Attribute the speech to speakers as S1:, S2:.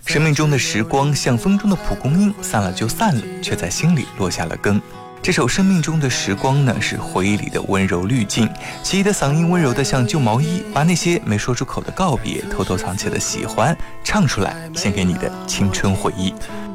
S1: 生命中的时光像风中的蒲公英，散了就散了，却在心里落下了根。这首《生命中的时光》呢，是回忆里的温柔滤镜。齐豫的嗓音温柔的像旧毛衣，把那些没说出口的告别、偷偷藏起的喜欢唱出来，献给你的青春回忆。